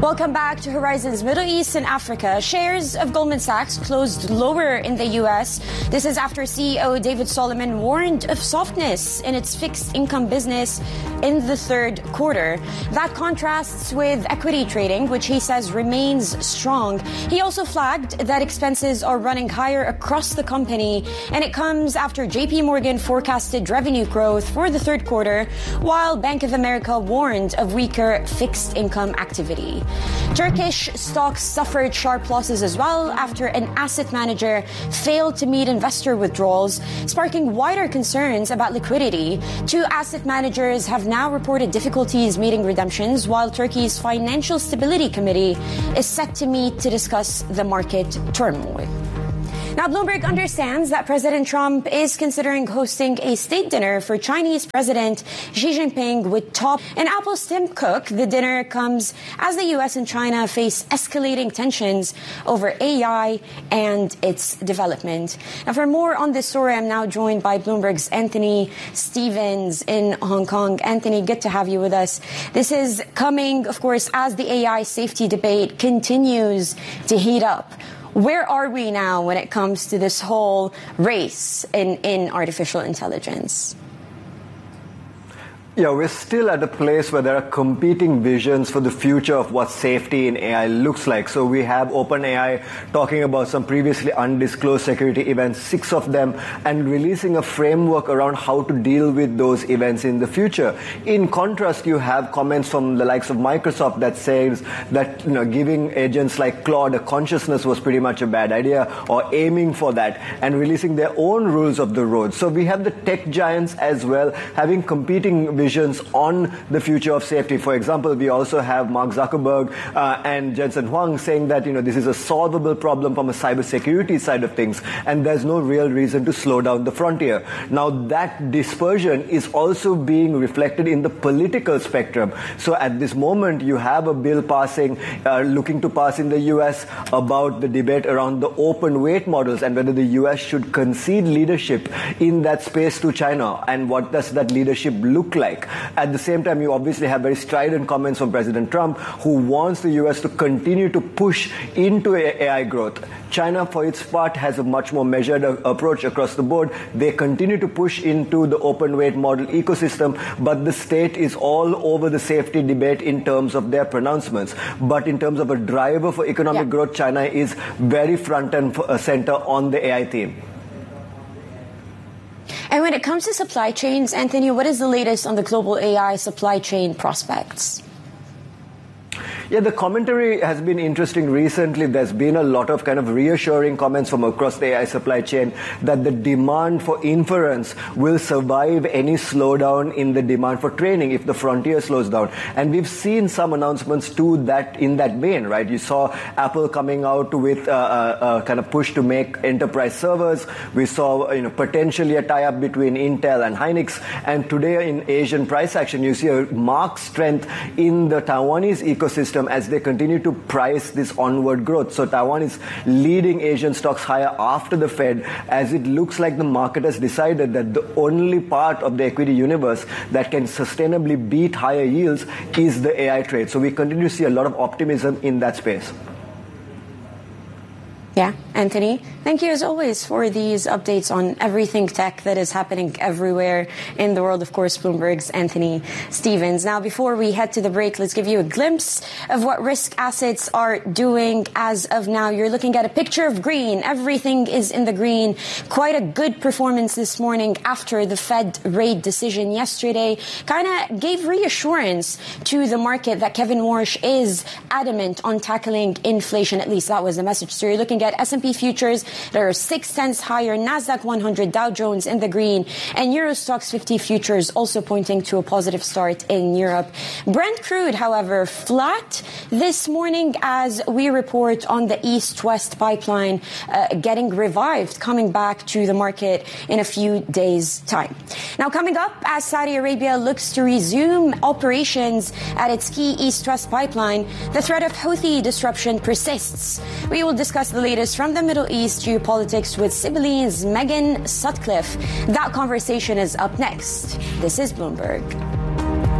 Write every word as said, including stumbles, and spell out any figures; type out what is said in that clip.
Welcome back to Horizons Middle East and Africa. Shares of Goldman Sachs closed lower in the U S. This is after C E O David Solomon warned of softness in its fixed income business in the third quarter. That contrasts with equity trading, which he says remains strong. He also flagged that expenses are running higher across the company, and it comes after J P Morgan forecasted revenue growth for the third quarter, while Bank of America warned of weaker fixed income activity. Turkish stocks suffered sharp losses as well after an asset manager failed to meet investor withdrawals, sparking wider concerns about liquidity. Two asset managers have now reported difficulties meeting redemptions, while Turkey's Financial Stability Committee is set to meet to discuss the market turmoil. Now, Bloomberg understands that President Trump is considering hosting a state dinner for Chinese President Xi Jinping with top and Apple's Tim Cook. The dinner comes as the U S and China face escalating tensions over A I and its development. Now, for more on this story, I'm now joined by Bloomberg's Anthony Stevens in Hong Kong. Anthony, good to have you with us. This is coming, of course, as the A I safety debate continues to heat up. Where are we now when it comes to this whole race in, in artificial intelligence? Yeah, we're still at a place where there are competing visions for the future of what safety in A I looks like. So we have OpenAI talking about some previously undisclosed security events, six of them, and releasing a framework around how to deal with those events in the future. In contrast, you have comments from the likes of Microsoft that says that, you know, giving agents like Claude a consciousness was pretty much a bad idea, or aiming for that, and releasing their own rules of the road. So we have the tech giants as well having competing visions on the future of safety. For example, we also have Mark Zuckerberg uh, and Jensen Huang saying that, you know, this is a solvable problem from a cybersecurity side of things, and there's no real reason to slow down the frontier. Now, that dispersion is also being reflected in the political spectrum. So at this moment, you have a bill passing, uh, looking to pass in the U S about the debate around the open weight models and whether the U S should concede leadership in that space to China, and what does that leadership look like. At the same time, you obviously have very strident comments from President Trump, who wants the U S to continue to push into A I growth. China, for its part, has a much more measured approach across the board. They continue to push into the open weight model ecosystem, but the state is all over the safety debate in terms of their pronouncements. But in terms of a driver for economic yeah. growth, China is very front and center on the A I theme. And when it comes to supply chains, Anthony, what is the latest on the global A I supply chain prospects? Yeah, the commentary has been interesting recently. There's been a lot of kind of reassuring comments from across the A I supply chain that the demand for inference will survive any slowdown in the demand for training if the frontier slows down. And we've seen some announcements to that in that vein, right? You saw Apple coming out with a, a, a kind of push to make enterprise servers. We saw, you know, potentially a tie-up between Intel and Hynix. And today in Asian price action, you see a marked strength in the Taiwanese ecosystem as they continue to price this onward growth. So Taiwan is leading Asian stocks higher after the Fed, as it looks like the market has decided that the only part of the equity universe that can sustainably beat higher yields is the A I trade. So we continue to see a lot of optimism in that space. Yeah, Anthony, thank you as always for these updates on everything tech that is happening everywhere in the world. Of course, Bloomberg's Anthony Stevens. Now, before we head to the break, let's give you a glimpse of what risk assets are doing as of now. You're looking at a picture of green. Everything is in the green. Quite a good performance this morning after the Fed rate decision yesterday. Kind of gave reassurance to the market that Kevin Warsh is adamant on tackling inflation. At least that was the message. So you're looking at S and P futures that are six tenths higher, NASDAQ one hundred, Dow Jones in the green, and Euro Stoxx fifty futures also pointing to a positive start in Europe. Brent crude, however, flat this morning as we report on the East-West pipeline uh, getting revived, coming back to the market in a few days' time. Now, coming up, as Saudi Arabia looks to resume operations at its key East-West pipeline, the threat of Houthi disruption persists. We will discuss the latest from the Middle East geopolitics with Sibylline's Megan Sutcliffe. That conversation is up next. This is Bloomberg.